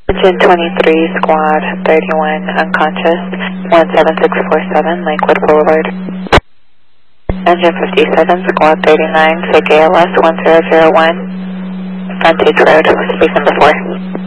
Engine 23, Squad 31, unconscious, 17647, Lakewood Boulevard. Engine 57, Squad 39, fake ALS 1001, Frontage Road, space number 4.